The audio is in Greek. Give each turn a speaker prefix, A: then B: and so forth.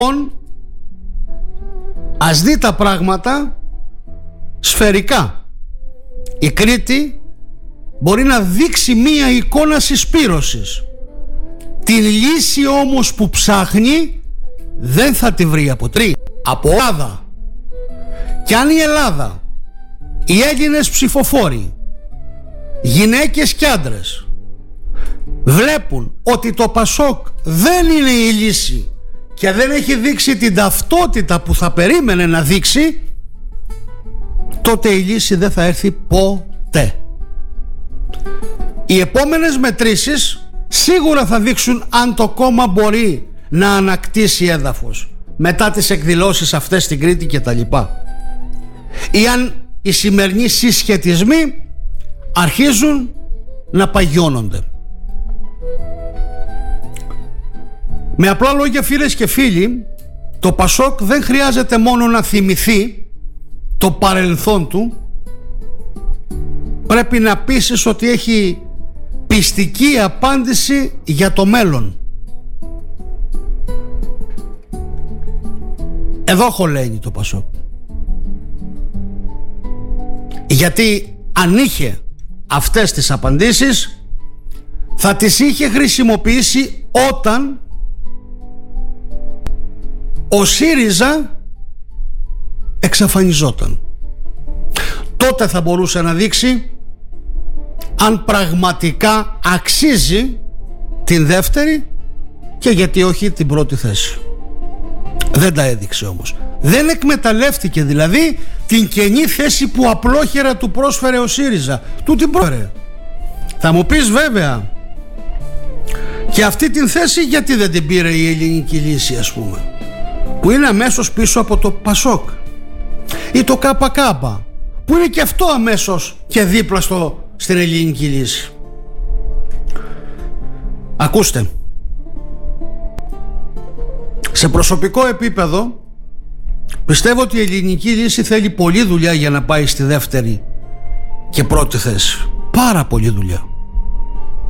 A: ας δει τα πράγματα σφαιρικά. Η Κρήτη μπορεί να δείξει μία εικόνα συσπήρωσης. Την λύση όμως που ψάχνει δεν θα τη βρει από Ελλάδα. Κι αν η Ελλάδα, οι Έλληνες ψηφοφόροι, γυναίκες και άντρες, βλέπουν ότι το Πασόκ δεν είναι η λύση και δεν έχει δείξει την ταυτότητα που θα περίμενε να δείξει, τότε η λύση δεν θα έρθει ποτέ. Οι επόμενες μετρήσεις σίγουρα θα δείξουν αν το κόμμα μπορεί να ανακτήσει έδαφος μετά τις εκδηλώσεις αυτές στην Κρήτη και τα λοιπά, ή αν οι σημερινοί συσχετισμοί αρχίζουν να παγιώνονται. Με απλά λόγια, φίλες και φίλοι, το Πασόκ δεν χρειάζεται μόνο να θυμηθεί το παρελθόν του, πρέπει να πείσεις ότι έχει πιστική απάντηση για το μέλλον. Εδώ χωλαίνει το Πασόκ. Γιατί αν είχε αυτές τις απαντήσεις, θα τις είχε χρησιμοποιήσει όταν ο ΣΥΡΙΖΑ εξαφανιζόταν. Τότε θα μπορούσε να δείξει αν πραγματικά αξίζει την δεύτερη και γιατί όχι την πρώτη θέση. Δεν τα έδειξε όμως. Δεν εκμεταλλεύτηκε δηλαδή την κενή θέση που απλόχερα του πρόσφερε ο ΣΥΡΙΖΑ. Του την πρόσφερε. Θα μου πεις βέβαια, και αυτή την θέση γιατί δεν την πήρε η Ελληνική Λύση, ας πούμε, που είναι αμέσως πίσω από το Πασόκ, ή το ΚΚ, που είναι και αυτό αμέσως και δίπλα στην Ελληνική Λύση. Ακούστε, σε προσωπικό επίπεδο πιστεύω ότι η Ελληνική Λύση θέλει πολλή δουλειά για να πάει στη δεύτερη και πρώτη θέση. Πάρα πολλή δουλειά.